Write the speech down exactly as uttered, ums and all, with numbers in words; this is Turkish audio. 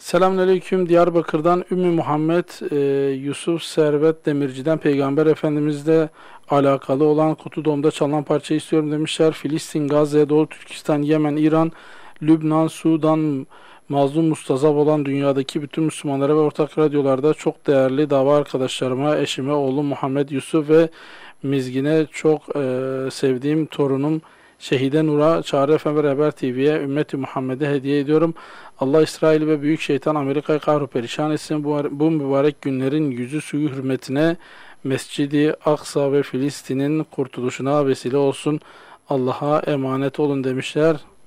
Selamünaleyküm. Diyarbakır'dan Ümmü Muhammed, e, Yusuf Servet Demirci'den Peygamber Efendimizle alakalı olan Kutu Doğum'da çalınan parçayı istiyorum demişler. Filistin, Gazze, Doğu Türkistan, Yemen, İran, Lübnan, Sudan, mazlum mustazaf olan dünyadaki bütün Müslümanlara ve ortak radyolarda çok değerli dava arkadaşlarıma, eşime, oğlum Muhammed Yusuf ve Mizgin'e çok e, sevdiğim torunum Şehide Nur'a, Çağrı Efem ve Rehber T V'ye, Ümmeti Muhammed'e hediye ediyorum. Allah İsrail ve Büyük Şeytan Amerika'yı kahru perişan etsin. Bu, bu mübarek günlerin yüzü suyu hürmetine Mescid-i Aksa ve Filistin'in kurtuluşuna vesile olsun. Allah'a emanet olun demişler.